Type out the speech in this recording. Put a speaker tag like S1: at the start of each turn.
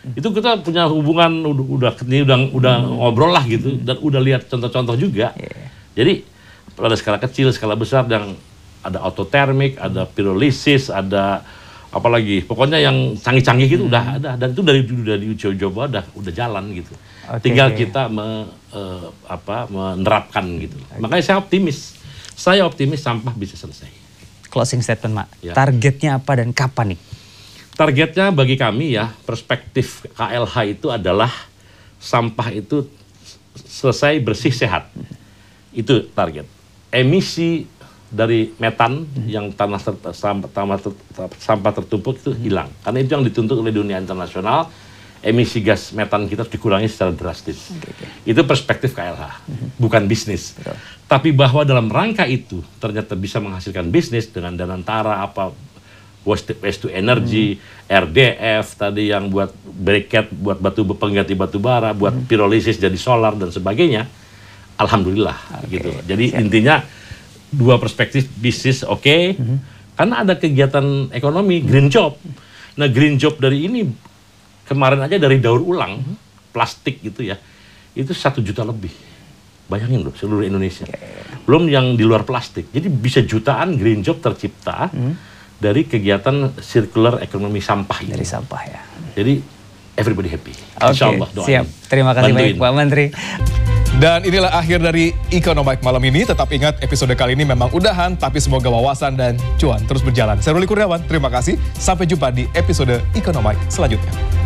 S1: Itu kita punya hubungan udah ngobrol lah gitu, dan udah lihat contoh-contoh juga. Jadi ada skala kecil, skala besar, yang ada autotermik, ada pirolisis, ada apalagi, pokoknya yang canggih-canggih gitu udah ada, dan itu udah diuji coba, udah jalan gitu. Tinggal kita menerapkan gitu. Makanya saya optimis sampah bisa selesai.
S2: Closing statement, Mak. Ya. Targetnya apa dan kapan nih?
S1: Targetnya bagi kami ya, perspektif KLH itu adalah sampah itu selesai, bersih, sehat. Itu target. Emisi dari metan yang sampah tertumpuk itu hilang. Karena itu yang dituntut oleh dunia internasional. Emisi gas metan kita harus dikurangi secara drastis. Itu perspektif KLH, bukan bisnis. Tapi bahwa dalam rangka itu ternyata bisa menghasilkan bisnis dengan Danantara, waste to energy, RDF tadi yang buat briket, buat pengganti batu bara, buat pirolisis jadi solar dan sebagainya. Alhamdulillah gitu. Jadi intinya dua perspektif bisnis karena ada kegiatan ekonomi green job. Nah, green job dari ini kemarin aja dari daur ulang plastik gitu ya, itu 1 juta lebih. Bayangin loh, seluruh Indonesia. Belum yang di luar plastik. Jadi bisa jutaan green job tercipta dari kegiatan circular ekonomi sampah ini.
S2: Dari sampah ya.
S1: Jadi everybody happy. Insyaallah doain.
S2: Siap. Terima kasih banyak Pak Menteri.
S3: Dan inilah akhir dari Economic malam ini. Tetap ingat episode kali ini memang udahan, tapi semoga wawasan dan cuan terus berjalan. Saya Ruli Kurniawan, terima kasih. Sampai jumpa di episode Economic selanjutnya.